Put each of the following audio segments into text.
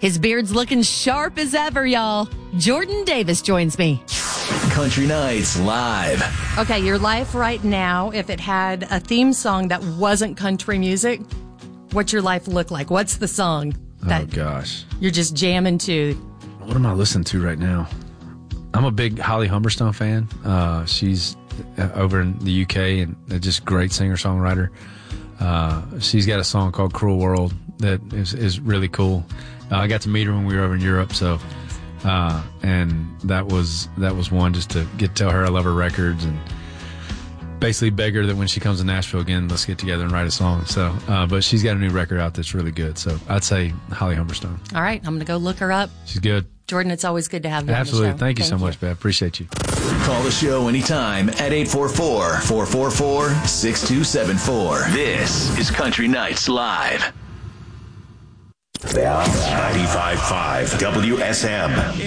His beard's looking sharp as ever, y'all. Jordan Davis joins me. Country Nights Live. Okay, your life right now, if it had a theme song that wasn't country music, what's your life look like? What's the song that you're just jamming to? What am I listening to right now? I'm a big Holly Humberstone fan. She's over in the UK and just great singer-songwriter. She's got a song called Cruel World that is really cool. I got to meet her when we were over in Europe, so and that was one just to tell her I love her records and basically beg her that when she comes to Nashville again, let's get together and write a song. So, but she's got a new record out that's really good. So I'd say Holly Humberstone. All right, I'm going to go look her up. She's good. Jordan, it's always good to have you Absolutely. on the show. Thank you so much, Beth. Appreciate you. Call the show anytime at 844-444-6274. This is Country Nights Live. 95.5 WSM.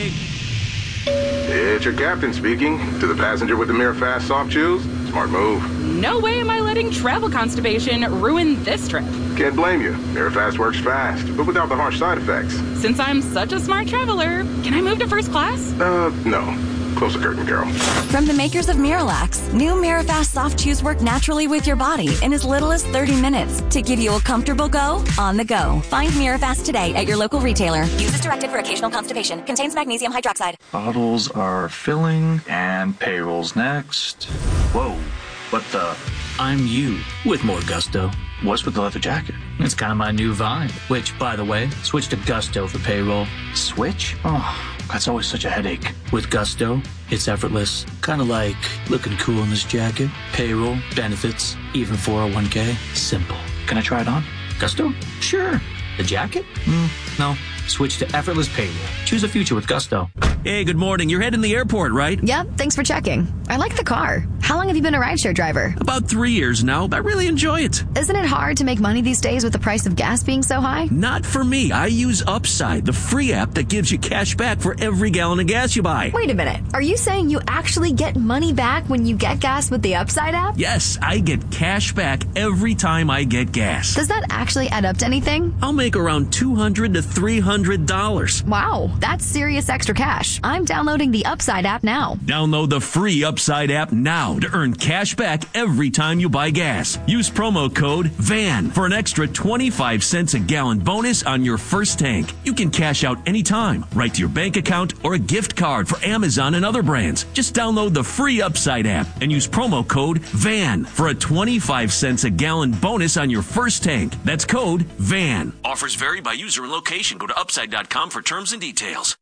It's your captain speaking. To the passenger with the Mirror Fast Soft Chews, smart move. No way am I letting travel constipation ruin this trip. Can't blame you. Mirror Fast works fast, but without the harsh side effects. Since I'm such a smart traveler, can I move to first class? No. Close the curtain, girl. From the makers of Miralax, new Mirafast soft chews work naturally with your body in as little as 30 minutes to give you a comfortable go on the go. Find Mirafast today at your local retailer. Use as directed for occasional constipation. Contains magnesium hydroxide. Bottles are filling and payroll's next. Whoa, what the? I'm you with more gusto. What's with the leather jacket? It's kind of my new vibe. Which, by the way, switch to Gusto for payroll. Switch? Oh, that's always such a headache. With Gusto, it's effortless. Kind of like looking cool in this jacket. Payroll, benefits, even 401k. Simple. Can I try it on? Gusto? Sure. The jacket? No. Switch to effortless payroll. Choose a future with Gusto. Hey, good morning. You're heading to the airport, right? Yep, thanks for checking. I like the car. How long have you been a rideshare driver? About 3 years now. I really enjoy it. Isn't it hard to make money these days with the price of gas being so high? Not for me. I use Upside, the free app that gives you cash back for every gallon of gas you buy. Wait a minute. Are you saying you actually get money back when you get gas with the Upside app? Yes, I get cash back every time I get gas. Does that actually add up to anything? I'll make around $200 to $300. Wow, that's serious extra cash. I'm downloading the Upside app now. Download the free Upside app now to earn cash back every time you buy gas. Use promo code VAN for an extra 25 cents a gallon bonus on your first tank. You can cash out anytime, right to your bank account or a gift card for Amazon and other brands. Just download the free Upside app and use promo code VAN for a 25 cents a gallon bonus on your first tank. That's code VAN. Offers vary by user and location. Go to upside.com for terms and details.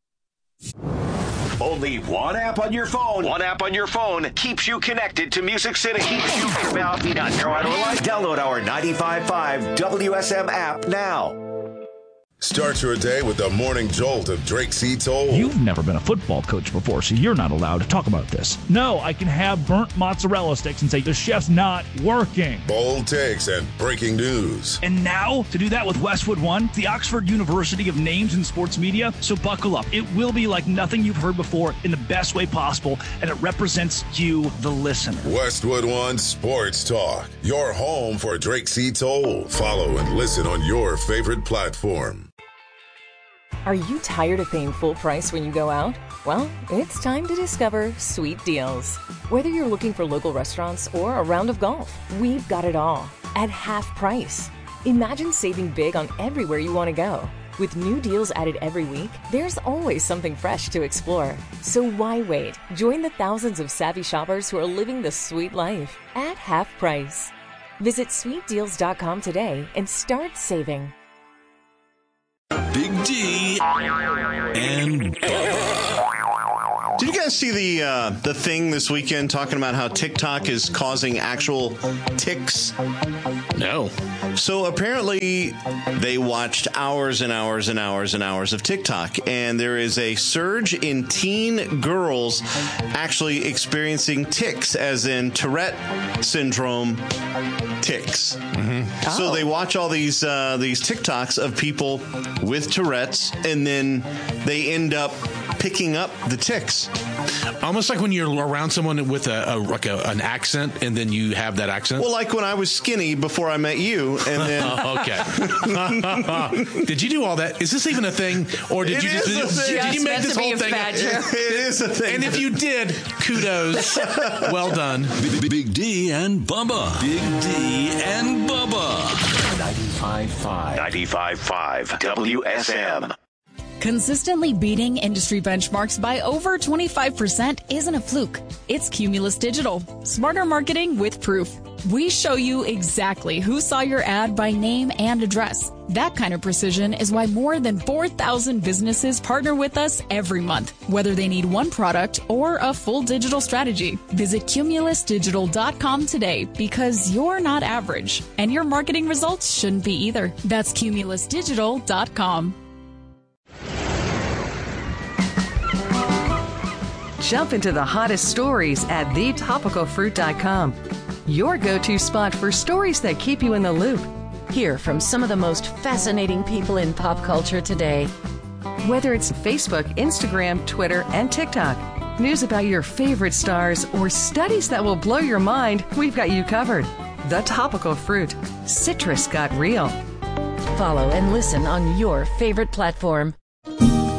Only one app on your phone. One app on your phone keeps you connected to Music City. Keeps you Download our 95.5 WSM app now. Start your day with the morning jolt of Drake C. Toll. You've never been a football coach before, so you're not allowed to talk about this. No, I can have burnt mozzarella sticks and say the chef's not working. Bold takes and breaking news. And now, to do that with Westwood One, the Oxford University of Names in Sports Media. So buckle up. It will be like nothing you've heard before in the best way possible, and it represents you, the listener. Westwood One Sports Talk, your home for Drake C. Toll. Follow and listen on your favorite platform. Are you tired of paying full price when you go out? Well, it's time to discover Sweet Deals. Whether you're looking for local restaurants or a round of golf, we've got it all at half price. Imagine saving big on everywhere you want to go. With new deals added every week, there's always something fresh to explore. So why wait? Join the thousands of savvy shoppers who are living the sweet life at half price. Visit sweetdeals.com today and start saving. Big D and Bubba. Did you guys see the thing this weekend talking about how TikTok is causing actual ticks? No. So apparently they watched hours and hours and hours and hours of TikTok, and there is a surge in teen girls actually experiencing tics, as in Tourette syndrome tics. Mm-hmm. So they watch all these TikToks of people with Tourette's, and then they end up picking up the tics. Almost like when you're around someone with an accent, and then you have that accent. Well, like when I was skinny before I met you, and then okay. Did you do all that? Is this even a thing, or did you make this whole thing? It is a thing. And if you did, kudos. Well done. Big D and Bubba. Big D and Bubba. 95.5. 95.5 WSM. Consistently beating industry benchmarks by over 25% isn't a fluke. It's Cumulus Digital. Smarter marketing with proof. We show you exactly who saw your ad by name and address. That kind of precision is why more than 4,000 businesses partner with us every month, whether they need one product or a full digital strategy. Visit cumulusdigital.com today because you're not average, and your marketing results shouldn't be either. That's cumulusdigital.com. Jump into the hottest stories at thetopicalfruit.com. Your go-to spot for stories that keep you in the loop. Hear from some of the most fascinating people in pop culture today. Whether it's Facebook, Instagram, Twitter, and TikTok, news about your favorite stars, or studies that will blow your mind, we've got you covered. The Topical Fruit. Citrus got real. Follow and listen on your favorite platform.